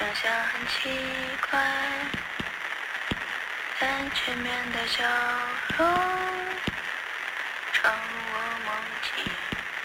想象很奇怪，但全面的笑容闯入我梦境。